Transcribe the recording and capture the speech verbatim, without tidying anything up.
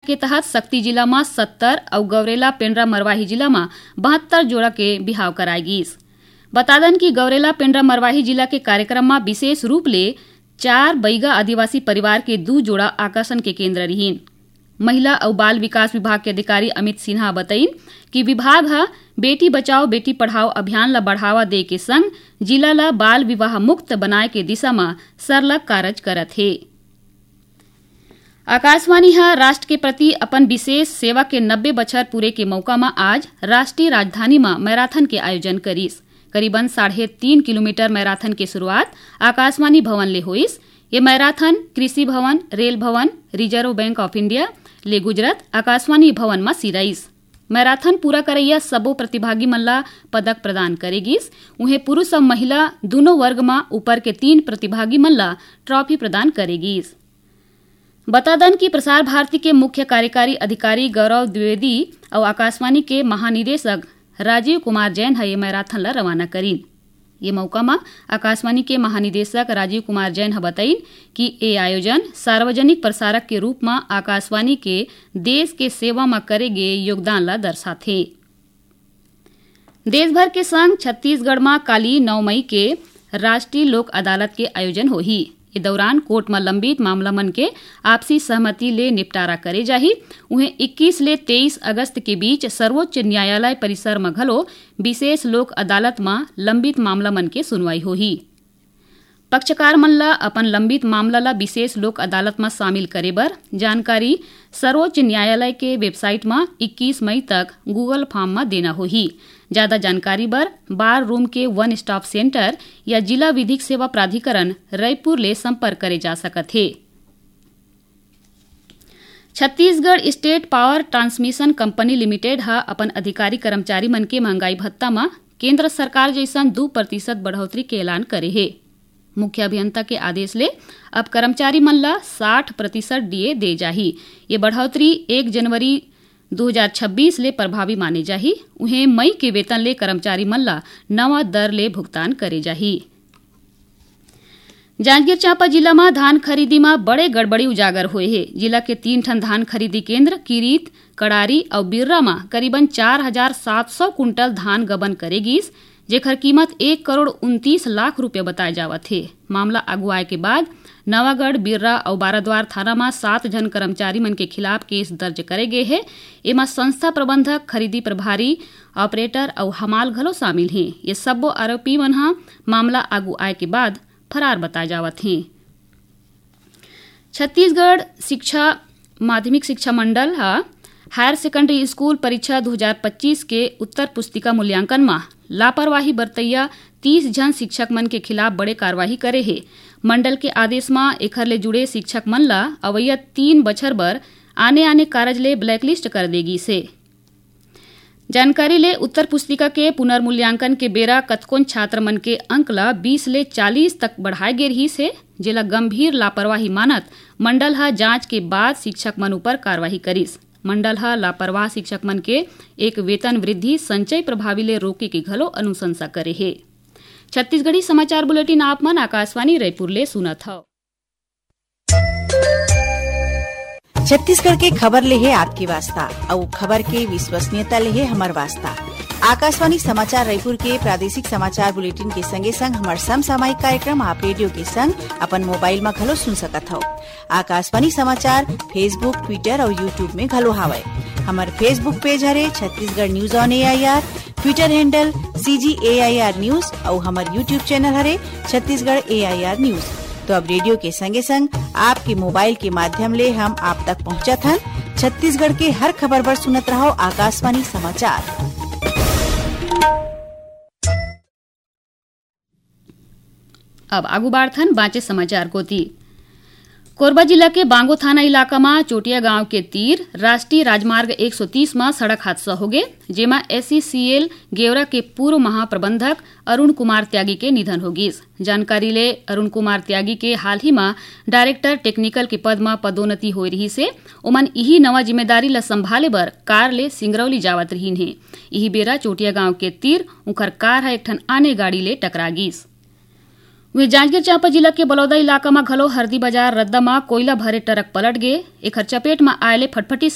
के तहत शक्ति जिला में सत्तर और गौरेला पेंड्रा मरवाही जिला में बहत्तर जोड़ा के बिहाव कराई गईस। बता दन कि गौरेला पेंड्रा मरवाही जिला के कार्यक्रम में विशेष रूप ले चार बैगा आदिवासी परिवार के दू जोड़ा आकर्षण के केंद्र रहीन। महिला और बाल विकास विभाग के अधिकारी अमित सिन्हा बताइन कि विभाग हा बेटी बचाओ बेटी पढ़ाओ अभियान ला बढ़ावा दे के संग जिला ला बाल विवाह मुक्त बनाए के दिशा में सरलग कार्य करत है। आकाशवाणी हा राष्ट्र के प्रति अपन विशेष सेवा के नब्बे बछर पूरे के मौका में आज राष्ट्रीय राजधानी में मैराथन के आयोजन करीस। करीबन साढ़े तीन किलोमीटर मैराथन के शुरुआत आकाशवाणी भवन ले होइस। ये मैराथन कृषि भवन, रेल भवन, रिजर्व बैंक ऑफ इंडिया ले गुजरत आकाशवाणी भवन में सिराइस। मैराथन पूरा करैया सबो प्रतिभागी मन ला पदक प्रदान करेगिस। उन्हें पुरुष और महिला दोनों वर्ग में ऊपर के तीन प्रतिभागी मन ला ट्रॉफी प्रदान करेगिस। बता दन की प्रसार भारती के मुख्य कार्यकारी अधिकारी गौरव द्विवेदी और आकाशवाणी के महानिदेशक राजीव कुमार जैन है ये मैराथन ला रवाना करीन। ये मौका में आकाशवाणी के महानिदेशक राजीव कुमार जैन है बताइन कि ये आयोजन सार्वजनिक प्रसारक के रूप में आकाशवाणी के देश के सेवा में करेगे योगदान ला दर्शाथे। देश भर के संग छत्तीसगढ़ में काली नौ मई के राष्ट्रीय लोक अदालत के आयोजन होही। इस दौरान कोर्ट में लंबित मामला मन के आपसी सहमति ले निपटारा करे जाही। उन्हें इक्कीस ले तेईस अगस्त के बीच सर्वोच्च न्यायालय परिसर में घलो विशेष लोक अदालत में लंबित मामला मन के सुनवाई होही। पक्षकार मन ला अपन लंबित मामला ला विशेष लोक अदालत में शामिल करे बर जानकारी सर्वोच्च न्यायालय के वेबसाइट में इक्कीस मई तक गूगल फॉर्म में देना होही। ज्यादा जानकारी बर बार रूम के वन स्टॉप सेंटर या जिला विधिक सेवा प्राधिकरण रायपुर ले संपर्क करे जा सकत है। Chhattisgarh estate power transmission company limited हा अपन अधिकारी कर्मचारी मन के महंगाई भत्ता में केंद्र सरकार जैसन दो प्रतिशत बढ़ोतरी के ऐलान करे है। मुख्य अभियंता के आदेश ले अब कर्मचारी मन ला साठ प्रतिशत डीए दे जाही। ये बढ़ोतरी एक जनवरी दो हजार छब्बीस ले प्रभावी माने जाही। उन्हें मई के वेतन ले कर्मचारी मन ला नवा दर ले भुगतान करे जाही। जांजगीर चांपा जिला में धान खरीदी में बड़े गड़बड़ी उजागर हुए है। जिला के तीन ठन धान खरीदी केंद्र किरीत, कड़ारी और बिर्रा में करीबन चार हजार सात सौ कुंटल धान गबन करेगिस, जेकर कीमत एक करोड़ उनतीस लाख रुपया बताए जावत है। मामला अगुआए के बाद नवागढ़, बिर्रा और बाराद्वार थाना में सात जन कर्मचारी मन के खिलाफ केस दर्ज करे गए है। एमा संस्था प्रबंधक, खरीदी प्रभारी, ऑपरेटर और हमाल घलो शामिल हैं। ये सबो आरोपी मन हा मामला आगू आए के बाद फरार बताए जावत हैं। छत्तीसगढ़ शिक्षा माध्यमिक शिक्षा मंडल हा हायर सेकेंडरी स्कूल परीक्षा दो हजार पच्चीस के उत्तर पुस्तिका मूल्यांकन में लापरवाही बरतैया तीस जन शिक्षक मन के खिलाफ बड़े कार्रवाई करे है। मंडल के आदेश में एखर ले जुड़े शिक्षक मन ला अवैया तीन बछर बर आने आने कारज ले ब्लैकलिस्ट कर देगी से जानकारी ले उत्तर पुस्तिका के पुनर्मूल्यांकन के बेरा कतकोन छात्र मन के अंक ला बीस ले चालीस तक बढ़ाए गे रही से जेला गंभीर लापरवाही मानत मंडल हा जांच के बाद शिक्षक मन ऊपर कार्रवाई करिस। मंडल हा लापरवाह शिक्षक मन के एक वेतन वृद्धि संचय प्रभावी ले रोके के घलो अनुशंसा करे है। छत्तीसगढ़ी समाचार बुलेटिन आप मन आकाशवाणी रायपुर ले सुनत हव। छत्तीसगढ़ के खबर ले है आपकी वास्ता और खबर के विश्वसनीयता ले है हमार वास्ता। आकाशवाणी समाचार रायपुर के प्रादेशिक समाचार बुलेटिन के संगे संग हमार समसामयिक कार्यक्रम आप रेडियो के संग अपन मोबाइल में घलो सुन सकत हो। आकाशवाणी समाचार फेसबुक, ट्विटर और यूट्यूब में घलो हावय। हमार फेसबुक पेज हरे Chhattisgarh news on A I R, Twitter handle सी जी ए आई आर न्यूज और हमार यूट्यूब चैनल हरे छत्तीसगढ़ ए आई आर न्यूज। तो अब रेडियो के संगे संग आपके मोबाइल के माध्यम ले हम आप तक पहुंचत हन। छत्तीसगढ़ के हर खबर पर सुनत रहो आकाशवाणी समाचार। अब आगू बाढ़थन बाँचे समाचार कोती। कोरबा जिला के बांगो थाना इलाका में चोटिया गांव के तीर राष्ट्रीय राजमार्ग एक सौ तीस में सड़क हादसा हो गए, जेमा एसईसीएल गेवरा के पूर्व महाप्रबंधक अरुण कुमार त्यागी के निधन हो गई। जानकारी ले अरुण कुमार त्यागी के हाल ही में डायरेक्टर टेक्निकल के पद में पदोन्नति हो रही से ओमन यही नवा जिम्मेदारी ला संभाले बर कार ले सिंगरौली जावत रहीन है। यही बेरा चोटिया गांव के तीर उखर कार है एक ठन आने गाड़ी ले टकरा गईस। वे जांजगीर चांपा जिला के बलौदा इलाका में घलो हरदी बाजार रद्दा में कोयला भरे ट्रक पलट गए। एकर चपेट में आयले फटफटी